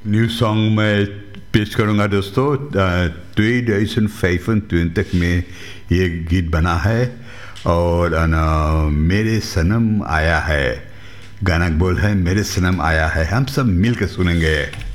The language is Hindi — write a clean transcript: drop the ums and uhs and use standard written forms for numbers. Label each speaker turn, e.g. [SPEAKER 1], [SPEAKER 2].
[SPEAKER 1] न्यू सॉन्ग मैं पेश करूंगा दोस्तों। 2025 में ये गीत बना है और मेरे सनम आया है, गाना बोल है मेरे सनम आया है। हम सब मिल के सुनेंगे।